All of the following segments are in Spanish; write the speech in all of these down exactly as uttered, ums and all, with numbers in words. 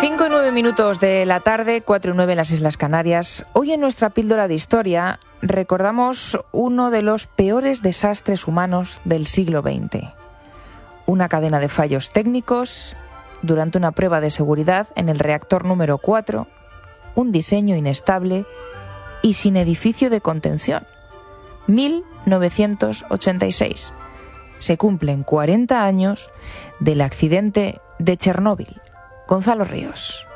cinco y nueve minutos de la tarde, cuatro y nueve en las Islas Canarias. Hoy en nuestra píldora de historia recordamos uno de los peores desastres humanos del siglo veinte. Una cadena de fallos técnicos durante una prueba de seguridad en el reactor número cuatro, un diseño inestable y sin edificio de contención. mil novecientos ochenta y seis. Se cumplen cuarenta años del accidente de Chernóbil. Gonzalo Ríos.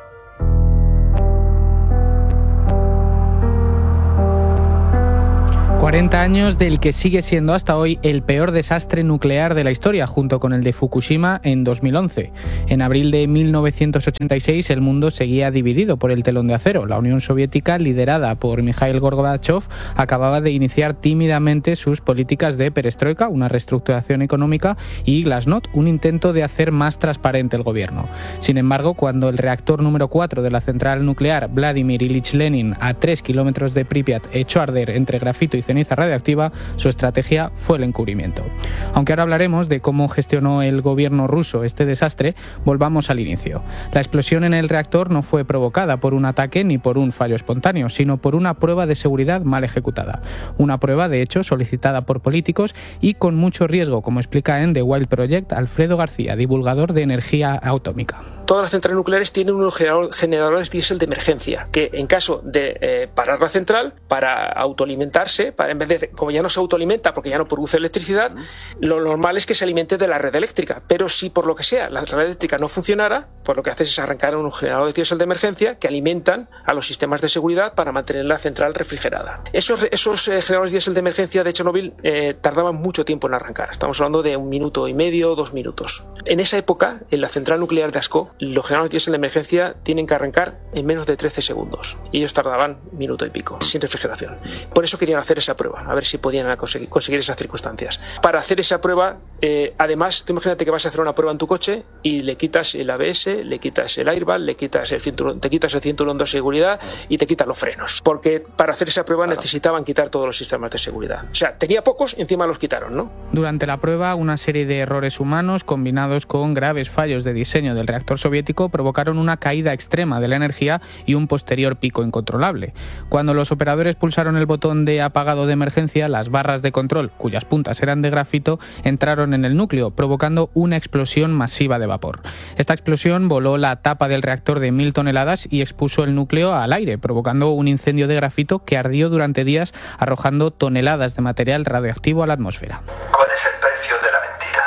cuarenta años del que sigue siendo hasta hoy el peor desastre nuclear de la historia, junto con el de Fukushima en dos mil once. En abril de mil novecientos ochenta y seis el mundo seguía dividido por el telón de acero. La Unión Soviética, liderada por Mikhail Gorbachev, acababa de iniciar tímidamente sus políticas de perestroika, una reestructuración económica, y glasnost, un intento de hacer más transparente el gobierno. Sin embargo, cuando el reactor número cuatro de la central nuclear Vladimir Ilich Lenin, a tres kilómetros de Pripyat, echó a arder entre grafito y ceniza radiactiva, su estrategia fue el encubrimiento. Aunque ahora hablaremos de cómo gestionó el gobierno ruso este desastre, volvamos al inicio. La explosión en el reactor no fue provocada por un ataque ni por un fallo espontáneo, sino por una prueba de seguridad mal ejecutada. Una prueba, de hecho, solicitada por políticos y con mucho riesgo, como explica en The Wild Project Alfredo García, divulgador de energía atómica. Todas las centrales nucleares tienen unos generadores diésel de emergencia, que en caso de eh, parar la central, para autoalimentarse, para en vez de, como ya no se autoalimenta porque ya no produce electricidad, lo normal es que se alimente de la red eléctrica. Pero si por lo que sea la red eléctrica no funcionara, pues lo que hace es arrancar unos generadores diésel de emergencia que alimentan a los sistemas de seguridad para mantener la central refrigerada. Esos, esos eh, generadores diésel de emergencia de Chernóbil eh, tardaban mucho tiempo en arrancar. Estamos hablando de un minuto y medio, dos minutos. En esa época, en la central nuclear de Askó, los generadores diésel de emergencia tienen que arrancar en menos de trece segundos y ellos tardaban minuto y pico sin refrigeración. Por eso querían hacer esa prueba, a ver si podían conseguir, conseguir esas circunstancias. Para hacer esa prueba, eh, además, tú imagínate que vas a hacer una prueba en tu coche y le quitas el A B S, le quitas el airbag, le quitas el cinturón, te quitas el cinturón de seguridad y te quitas los frenos, porque para hacer esa prueba necesitaban quitar todos los sistemas de seguridad. O sea, tenía pocos y encima los quitaron, ¿no? Durante la prueba, una serie de errores humanos combinados con graves fallos de diseño del reactor soviético provocaron una caída extrema de la energía y un posterior pico incontrolable. Cuando los operadores pulsaron el botón de apagado de emergencia, las barras de control, cuyas puntas eran de grafito, entraron en el núcleo, provocando una explosión masiva de vapor. Esta explosión voló la tapa del reactor de mil toneladas y expuso el núcleo al aire, provocando un incendio de grafito que ardió durante días, arrojando toneladas de material radioactivo a la atmósfera. ¿Cuál es el precio de la mentira?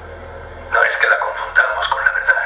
No es que la confundamos con la verdad.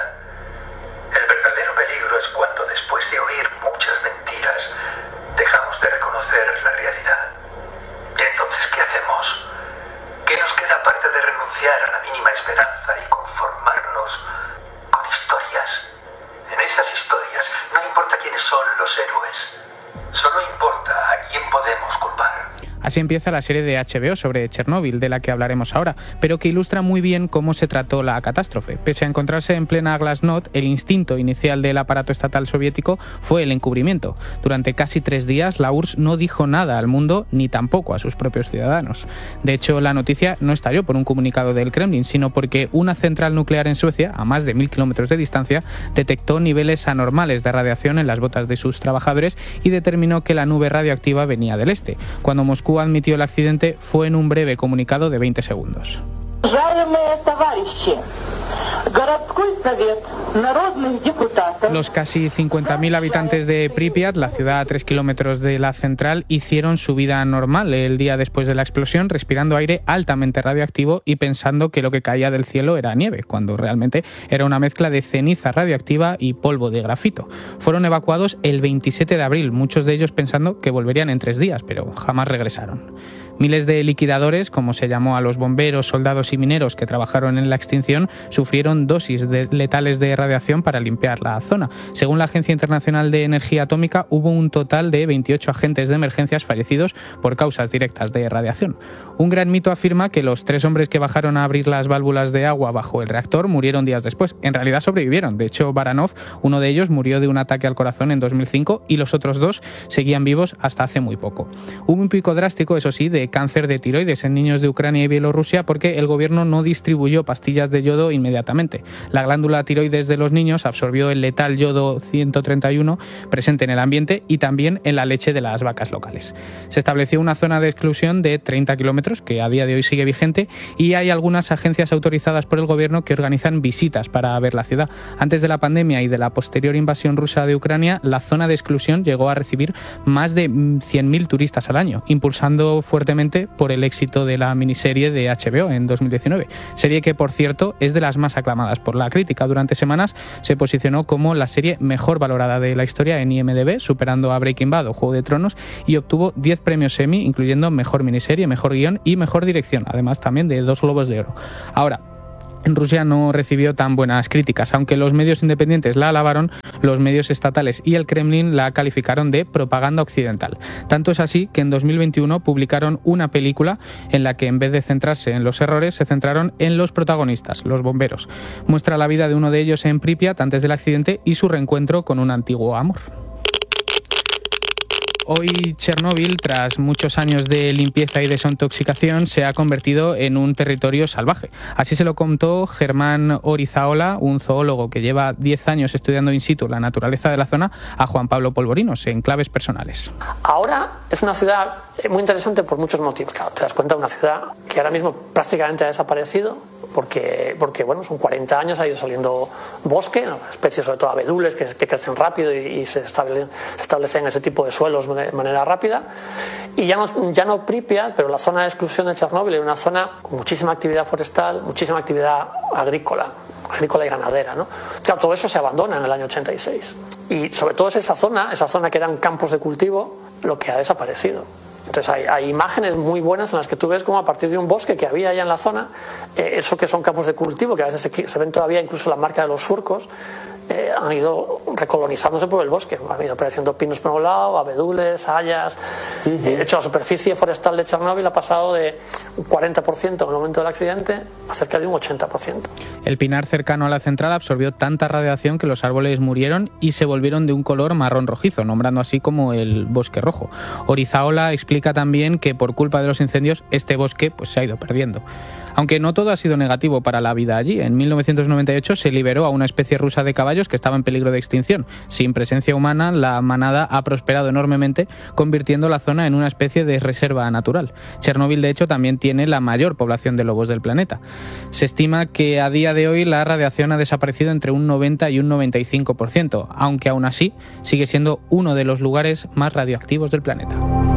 El verdadero peligro es cuando, después de oír muchas mentiras, dejamos de reconocer la realidad. ¿Y entonces qué hacemos? ¿Qué nos queda aparte de renunciar a la mínima esperanza y conformarnos con historias? En esas historias no importa quiénes son los héroes, solo importa a quién podemos culpar. Así empieza la serie de H B O sobre Chernóbil, de la que hablaremos ahora, pero que ilustra muy bien cómo se trató la catástrofe. Pese a encontrarse en plena glasnost, el instinto inicial del aparato estatal soviético fue el encubrimiento. Durante casi tres días, la U R S S no dijo nada al mundo, ni tampoco a sus propios ciudadanos. De hecho, la noticia no estalló por un comunicado del Kremlin, sino porque una central nuclear en Suecia, a más de mil kilómetros de distancia, detectó niveles anormales de radiación en las botas de sus trabajadores y determinó que la nube radioactiva venía del este. Cuando Moscú admitió el accidente, fue en un breve comunicado de veinte segundos. Los casi cincuenta mil habitantes de Pripyat, la ciudad a tres kilómetros de la central, hicieron su vida normal el día después de la explosión, respirando aire altamente radioactivo y pensando que lo que caía del cielo era nieve, cuando realmente era una mezcla de ceniza radioactiva y polvo de grafito. Fueron evacuados el veintisiete de abril, muchos de ellos pensando que volverían en tres días, pero jamás regresaron. Miles de liquidadores, como se llamó a los bomberos, soldados y mineros que trabajaron en la extinción, sufrieron dosis de letales de radiación para limpiar la zona. Según la Agencia Internacional de Energía Atómica, hubo un total de veintiocho agentes de emergencias fallecidos por causas directas de radiación. Un gran mito afirma que los tres hombres que bajaron a abrir las válvulas de agua bajo el reactor murieron días después. En realidad sobrevivieron. De hecho, Baranov, uno de ellos, murió de un ataque al corazón en dos mil cinco y los otros dos seguían vivos hasta hace muy poco. Hubo un pico drástico, eso sí, de cáncer de tiroides en niños de Ucrania y Bielorrusia porque el gobierno no distribuyó pastillas de yodo inmediatamente. La glándula tiroides de los niños absorbió el letal yodo ciento treinta y uno presente en el ambiente y también en la leche de las vacas locales. Se estableció una zona de exclusión de treinta kilómetros, que a día de hoy sigue vigente, y hay algunas agencias autorizadas por el gobierno que organizan visitas para ver la ciudad. Antes de la pandemia y de la posterior invasión rusa de Ucrania, la zona de exclusión llegó a recibir más de cien mil turistas al año, impulsando fuertemente por el éxito de la miniserie de H B O en dos mil diecinueve. Serie que, por cierto, es de las más aclamadas por la crítica. Durante semanas se posicionó como la serie mejor valorada de la historia en I M D B, superando a Breaking Bad o Juego de Tronos, y obtuvo diez premios Emmy, incluyendo mejor miniserie, mejor guión y mejor dirección, además también de dos Globos de Oro. Ahora, en Rusia no recibió tan buenas críticas. Aunque los medios independientes la alabaron, los medios estatales y el Kremlin la calificaron de propaganda occidental. Tanto es así que en dos mil veintiuno publicaron una película en la que, en vez de centrarse en los errores, se centraron en los protagonistas, los bomberos. Muestra la vida de uno de ellos en Pripyat antes del accidente y su reencuentro con un antiguo amor. Hoy Chernóbil, tras muchos años de limpieza y desintoxicación, se ha convertido en un territorio salvaje. Así se lo contó Germán Orizaola, un zoólogo que lleva diez años estudiando in situ la naturaleza de la zona, a Juan Pablo Polvorinos, en claves personales. Ahora es una ciudad muy interesante por muchos motivos. Claro, te das cuenta de una ciudad que ahora mismo prácticamente ha desaparecido, porque, porque bueno, son cuarenta años, ha ido saliendo bosque, ¿no? Especies, sobre todo abedules, que, que crecen rápido y, y se, establecen, se establecen en ese tipo de suelos de manera rápida. Y ya no, ya no Pripyat, pero la zona de exclusión de Chernóbil es una zona con muchísima actividad forestal, muchísima actividad agrícola, agrícola y ganadera, ¿no? Claro, todo eso se abandona en el año ochenta y seis. Y sobre todo es esa zona, esa zona que eran campos de cultivo, lo que ha desaparecido. Entonces hay, hay imágenes muy buenas en las que tú ves como a partir de un bosque que había allá en la zona, eh, eso que son campos de cultivo, que a veces se, se ven todavía incluso la marca de los surcos, eh, han ido recolonizándose por el bosque. Han ido apareciendo pinos por un lado, abedules, hayas. Uh-huh. eh, de hecho, la superficie forestal de Chernóbil ha pasado de un cuarenta por ciento en el momento del accidente a cerca de un ochenta por ciento. El pinar cercano a la central absorbió tanta radiación que los árboles murieron y se volvieron de un color marrón rojizo, nombrando así como el bosque rojo. Orizaola explica también que por culpa de los incendios este bosque pues, se ha ido perdiendo. Aunque no todo ha sido negativo para la vida allí. En mil novecientos noventa y ocho se liberó a una especie rusa de caballos que estaba en peligro de extinción. Sin presencia humana, la manada ha prosperado enormemente, convirtiendo la zona en una especie de reserva natural. Chernóbil, de hecho, también tiene la mayor población de lobos del planeta. Se estima que a día de hoy la radiación ha desaparecido entre un noventa y un noventa y cinco por ciento, aunque aún así sigue siendo uno de los lugares más radioactivos del planeta.